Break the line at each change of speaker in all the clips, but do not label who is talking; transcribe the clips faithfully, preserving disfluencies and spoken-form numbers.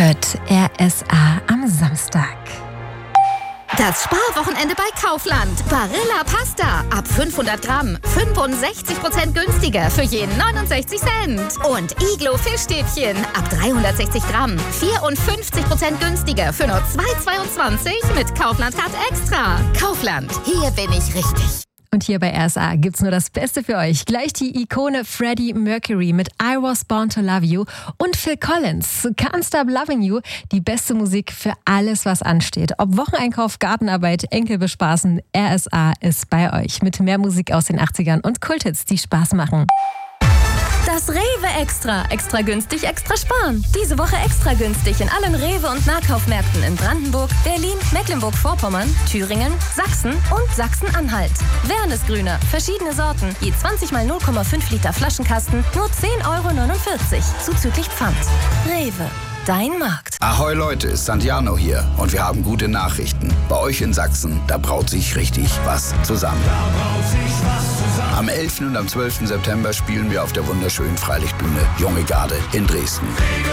wird R S A am Samstag.
Das Sparwochenende bei Kaufland. Barilla Pasta ab fünfhundert Gramm. fünfundsechzig Prozent günstiger für jeden neunundsechzig Cent. Und Iglo Fischstäbchen ab dreihundertsechzig Gramm. vierundfünfzig Prozent günstiger für nur zwei Euro zweiundzwanzig mit Kaufland Card Extra. Kaufland, hier bin ich richtig.
Und hier bei R S A gibt's nur das Beste für euch. Gleich die Ikone Freddie Mercury mit I Was Born to Love You und Phil Collins, Can't Stop Loving You. Die beste Musik für alles, was ansteht. Ob Wocheneinkauf, Gartenarbeit, Enkel bespaßen, R S A ist bei euch. Mit mehr Musik aus den achtzigern und Kulthits, die Spaß machen.
Das Rewe Extra. Extra günstig, extra sparen. Diese Woche extra günstig in allen Rewe- und Nahkaufmärkten in Brandenburg, Berlin, Mecklenburg-Vorpommern, Thüringen, Sachsen und Sachsen-Anhalt. Wernesgrüner, verschiedene Sorten, je zwanzig mal null Komma fünf Liter Flaschenkasten, nur zehn Euro neunundvierzig, zuzüglich Pfand. Rewe. Dein Markt.
Ahoi Leute, Santiano hier und wir haben gute Nachrichten. Bei euch in Sachsen, da braut sich richtig was zusammen. Am elften und am zwölften September spielen wir auf der wunderschönen Freilichtbühne Junge Garde in Dresden.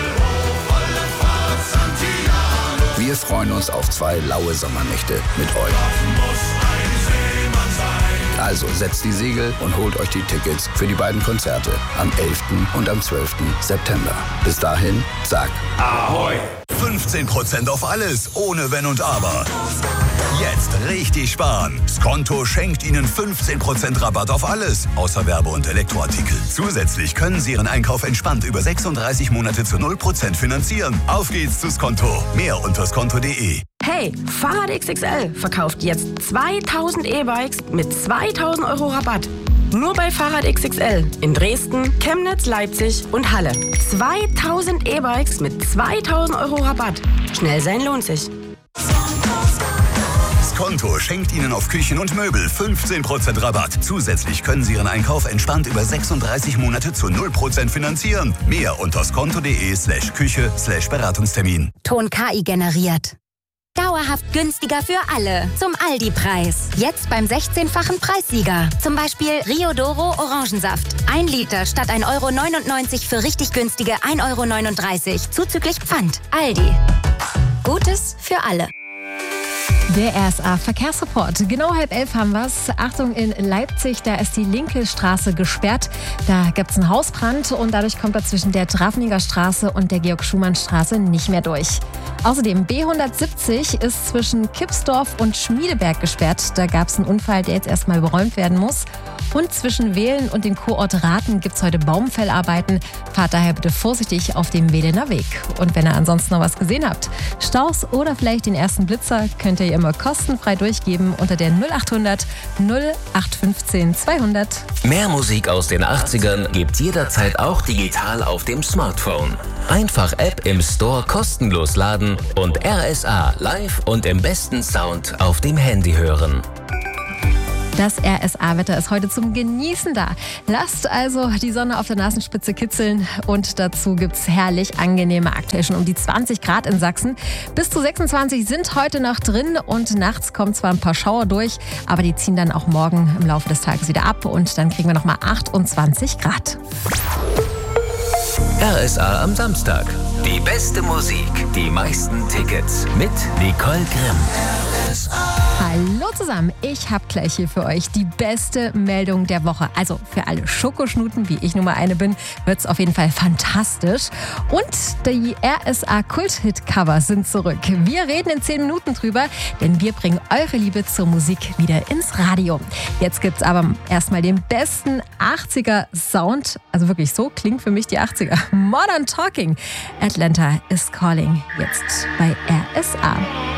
Wir freuen uns auf zwei laue Sommernächte mit euch. Also setzt die Segel und holt euch die Tickets für die beiden Konzerte am elften und am zwölften September. Bis dahin, sag
Ahoi! fünfzehn Prozent auf alles, ohne Wenn und Aber. Jetzt richtig sparen. Skonto schenkt Ihnen fünfzehn Prozent Rabatt auf alles, außer Werbe- und Elektroartikel. Zusätzlich können Sie Ihren Einkauf entspannt über sechsunddreißig Monate zu null Prozent finanzieren. Auf geht's zu Skonto. Mehr unter skonto punkt de.
Hey, Fahrrad X X L verkauft jetzt zweitausend E-Bikes mit zweitausend Euro Rabatt. Nur bei Fahrrad X X L in Dresden, Chemnitz, Leipzig und Halle. zweitausend E-Bikes mit zweitausend Euro Rabatt. Schnell sein lohnt sich.
Skonto schenkt Ihnen auf Küchen und Möbel fünfzehn Prozent Rabatt. Zusätzlich können Sie Ihren Einkauf entspannt über sechsunddreißig Monate zu null Prozent finanzieren. Mehr unter skonto punkt de slash Küche slash Beratungstermin.
Ton K I generiert. Dauerhaft günstiger für alle. Zum Aldi-Preis. Jetzt beim sechzehnfachen Preissieger. Zum Beispiel Rio Doro Orangensaft. Ein Liter statt ein Euro neunundneunzig für richtig günstige ein Euro neununddreißig. Zuzüglich Pfand. Aldi. Gutes für alle.
Der R S A Verkehrsreport. Genau halb elf haben wir's. Achtung, in Leipzig, da ist die linke Straße gesperrt. Da gibt's einen Hausbrand und dadurch kommt da zwischen der Trafniger Straße und der Georg-Schumann-Straße nicht mehr durch. Außerdem B hundertsiebzig ist zwischen Kipsdorf und Schmiedeberg gesperrt. Da gab's einen Unfall, der jetzt erstmal beräumt werden muss. Und zwischen Wehlen und dem Kurort Rathen gibt's heute Baumfellarbeiten. Fahrt daher bitte vorsichtig auf dem Wehlener Weg. Und wenn ihr ansonsten noch was gesehen habt, Staus oder vielleicht den ersten Blitzer, könnt ihr immer kostenfrei durchgeben unter der null achthundert null acht fünfzehn zweihundert.
Mehr Musik aus den achtzigern gibt's jederzeit auch digital auf dem Smartphone. Einfach App im Store kostenlos laden und R S A live und im besten Sound auf dem Handy hören.
Das R S A-Wetter ist heute zum Genießen da. Lasst also die Sonne auf der Nasenspitze kitzeln und dazu gibt's herrlich angenehme, aktuell schon um die zwanzig Grad in Sachsen. Bis zu sechsundzwanzig sind heute noch drin und nachts kommen zwar ein paar Schauer durch, aber die ziehen dann auch morgen im Laufe des Tages wieder ab und dann kriegen wir nochmal achtundzwanzig Grad.
R S A am Samstag. Die beste Musik, die meisten Tickets mit Nicole Grimm. R S A.
Hallo zusammen, ich habe gleich hier für euch die beste Meldung der Woche. Also für alle Schokoschnuten, wie ich nun mal eine bin, wird es auf jeden Fall fantastisch. Und die R S A Kult-Hit-Cover sind zurück. Wir reden in zehn Minuten drüber, denn wir bringen eure Liebe zur Musik wieder ins Radio. Jetzt gibt's aber erstmal den besten achtziger-Sound. Also wirklich, so klingt für mich die achtziger. Modern Talking. Atlanta is Calling. Jetzt bei R S A.